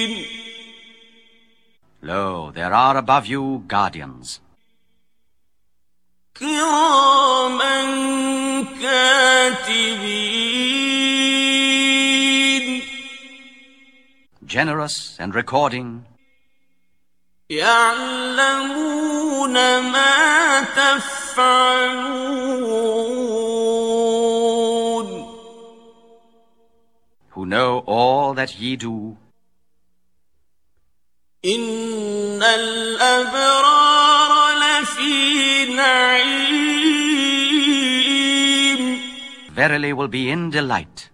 Lo, there are above you guardians. كِرَامًا كَاتِبِينَ. Generous and recording. يَعْلَمُونَ مَا تَفْعَلُونَ. Who know all that ye do. إِنَّ الْأَبْرَارَ لَفِي نَعِيمٍ. Verily will be in delight.